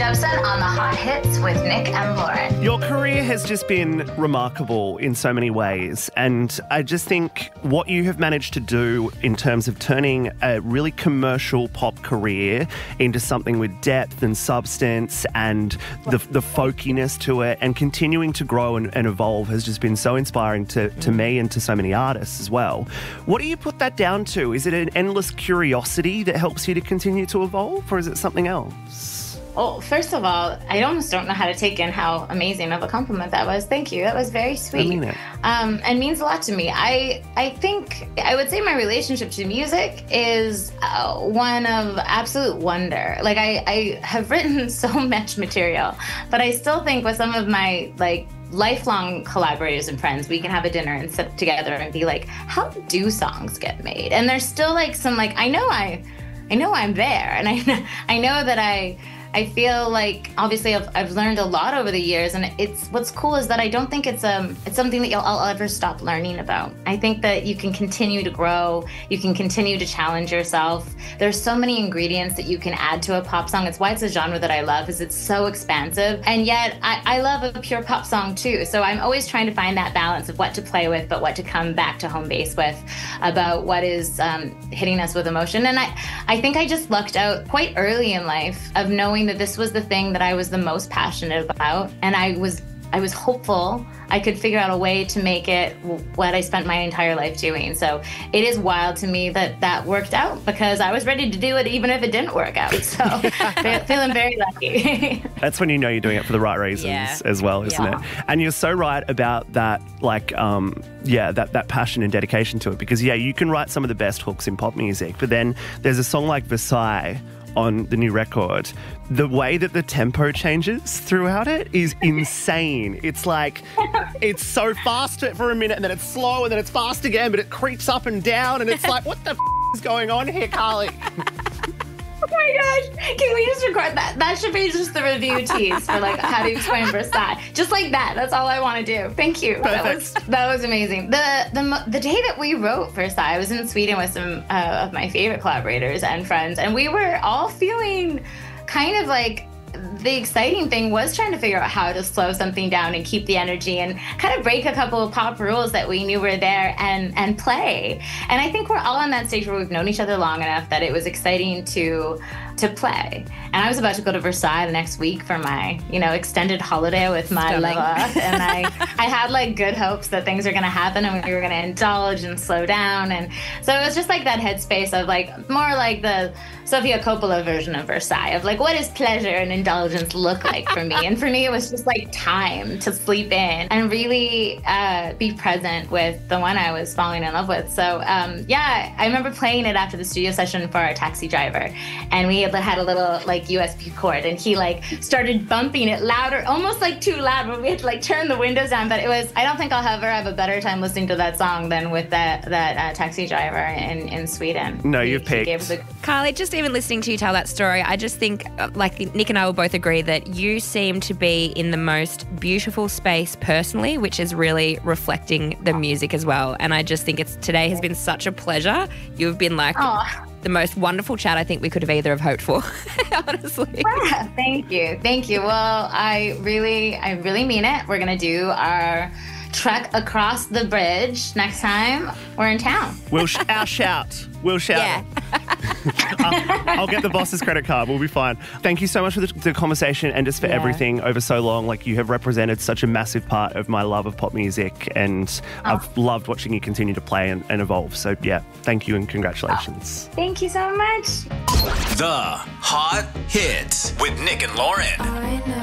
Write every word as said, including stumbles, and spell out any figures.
Jepson on the Hot Hits with Nick and Lauren. Your career has just been remarkable in so many ways, and I just think what you have managed to do in terms of turning a really commercial pop career into something with depth and substance and the, the folkiness to it, and continuing to grow and, and evolve has just been so inspiring to, to me and to so many artists as well. What do you put that down to? Is it an endless curiosity that helps you to continue to evolve, or is it something else? Well, first of all, I almost don't know how to take in how amazing of a compliment that was. Thank you. That was very sweet. I mean it. Um, and means a lot to me. I I think, I would say my relationship to music is uh, one of absolute wonder. Like, I, I have written so much material, but I still think with some of my, like, lifelong collaborators and friends, we can have a dinner and sit together and be like, how do songs get made? And there's still, like, some, like, I know I, I know I'm there, and I, I know that I... I feel like, obviously, I've, I've learned a lot over the years, and it's what's cool is that I don't think it's um it's something that you'll, I'll ever stop learning about. I think that you can continue to grow, you can continue to challenge yourself. There's so many ingredients that you can add to a pop song. It's why it's a genre that I love, is it's so expansive, and yet I, I love a pure pop song too. So I'm always trying to find that balance of what to play with, but what to come back to home base with, about what is um, hitting us with emotion. And I, I think I just lucked out quite early in life of knowing that this was the thing that I was the most passionate about, and I was I was hopeful I could figure out a way to make it what I spent my entire life doing. So it is wild to me that that worked out, because I was ready to do it even if it didn't work out. So feeling very lucky. That's when you know you're doing it for the right reasons Yeah. as well, isn't Yeah. it? And you're so right about that, like, um, yeah, that, that passion and dedication to it, because, yeah, you can write some of the best hooks in pop music, but then there's a song like Versailles on the new record. The way that the tempo changes throughout it is insane. It's like, it's so fast for a minute, and then it's slow, and then it's fast again, but it creeps up and down, and it's like, what the f*** is going on here, Carly? Oh my gosh, can we just record that? That should be just the review tease for, like, how to explain Versailles. Just like that. That's all I want to do. Thank you. Perfect. That was that was amazing. The the the day that we wrote Versailles, I was in Sweden with some uh, of my favorite collaborators and friends, and we were all feeling kind of like, the exciting thing was trying to figure out how to slow something down and keep the energy and kind of break a couple of pop rules that we knew were there and and play. And I think we're all on that stage where we've known each other long enough that it was exciting to to play. And I was about to go to Versailles the next week for my, you know, extended holiday with my Stunning. lover. And I, I had, like, good hopes that things were going to happen and we were going to indulge and slow down. And so it was just like that headspace of, like, more like the Sofia Coppola version of Versailles, of, like, what does pleasure and indulgence look like for me? And for me, it was just, like, time to sleep in and really uh, be present with the one I was falling in love with. So, um, yeah, I remember playing it after the studio session for our taxi driver. And we had a little, like, U S B cord, and he, like, started bumping it louder, almost, like, too loud, but we had to, like, turn the windows down. But it was, I don't think I'll ever have a better time listening to that song than with that that uh, taxi driver in, in Sweden. No, He- you've he picked. gave us a- Carly, just even listening to you tell that story, I just think, uh, like, Nick and I will both agree that you seem to be in the most beautiful space personally, which is really reflecting the music as well. And I just think it's today has been such a pleasure. You've been, like, Aw. the most wonderful chat I think we could have either have hoped for, honestly. Thank you. Thank you. Well, I really, I really mean it. We're going to do our trek across the bridge next time we're in town. We'll sh- our shout. We'll shout. Yeah. I'll, I'll get the boss's credit card. We'll be fine. Thank you so much for the, the conversation and just for Yeah. everything over so long. Like, you have represented such a massive part of my love of pop music, and I've loved watching you continue to play and, and evolve. So, yeah, thank you and congratulations. Thank you so much. The Hot Hits with Nick and Lauren. I know.